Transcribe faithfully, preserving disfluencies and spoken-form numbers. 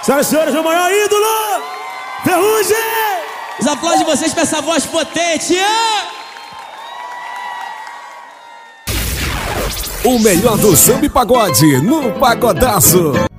Senhoras e senhores, o maior ídolo, Ferrugem! Os aplausos de vocês pra essa voz potente. O melhor do samba e pagode no Pagodaço.